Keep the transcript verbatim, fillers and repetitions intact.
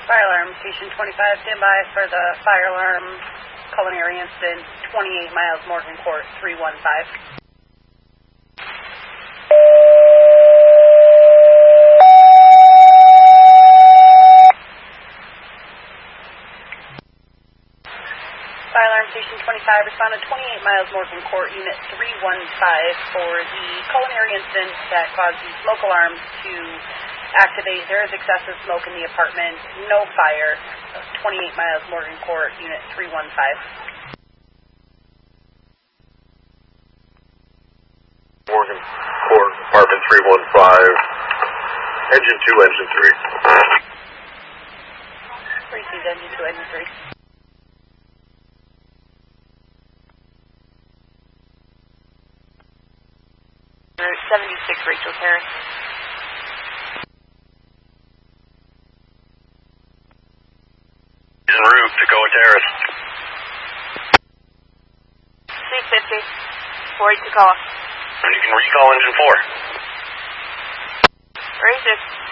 Fire alarm, station twenty-five, stand by for the fire alarm culinary incident, twenty-eight miles Morgan Court, three one five. Fire alarm, station twenty-five, responded twenty-eight miles Morgan Court, unit three one five for the culinary incident that caused the smoke alarms to activate. There is excessive smoke in the apartment. No fire. twenty-eight miles Morgan Court, unit three one five. Morgan Court, apartment three one five. Engine two, engine three. Received engine two, engine three. Route seventy-six, Rachel Terrace. En route to Tacoma Terrace. C fifty, four eight Tacoma. And you can recall engine four. Racist.